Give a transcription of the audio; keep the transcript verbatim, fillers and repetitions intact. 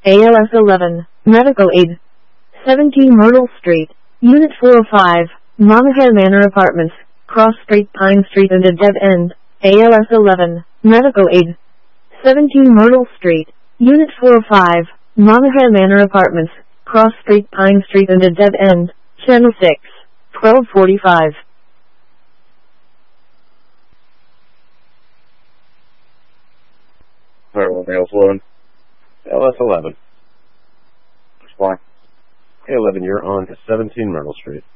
A L S eleven, Medical Aid. seventeen Myrtle Street, Unit four oh five, Monahan Manor Apartments, Cross Street, Pine Street and a dead end. A L S eleven, Medical Aid. seventeen Myrtle Street, Unit four oh five, Monahan Manor Apartments, Cross Street, Pine Street and a dead end. Channel six, twelve forty-five. Alright, what else, Lowen? L S eleven. Why? A eleven, you're on to seventeen Myrtle Street.